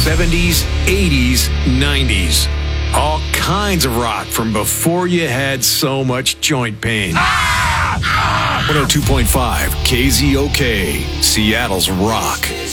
70s, 80s, 90s. All kinds of rock from before you had so much joint pain. 102.5 KZOK, Seattle's rock.